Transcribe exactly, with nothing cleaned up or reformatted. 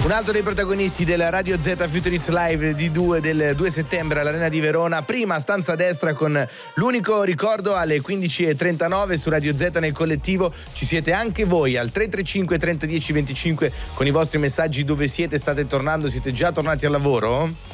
Un altro dei protagonisti della Radio Z Future Hits Live di due del due settembre all'Arena di Verona, prima stanza a destra con l'unico ricordo alle quindici e trentanove su Radio Z nel collettivo. Ci siete anche voi al tre tre cinque trenta dieci venticinque con i vostri messaggi. Dove siete? State tornando? Siete già tornati al lavoro?